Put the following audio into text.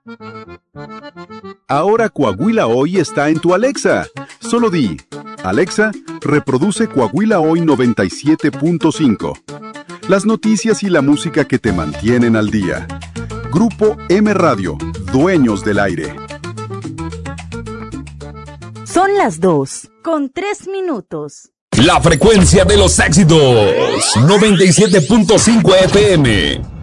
Ahora Coahuila Hoy está en tu Alexa. Solo di, Alexa, reproduce Coahuila Hoy 97.5. Las noticias y la música que te mantienen al día. Grupo M Radio, dueños del aire. Son las 2:03. La frecuencia de los éxitos. 97.5 FM.